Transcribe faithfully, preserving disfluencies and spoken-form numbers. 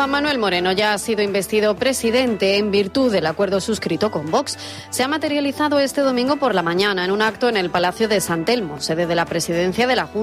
Juan Manuel Moreno ya ha sido investido presidente en virtud del acuerdo suscrito con Vox. Se ha materializado este domingo por la mañana en un acto en el Palacio de San Telmo, sede de la presidencia de la Junta.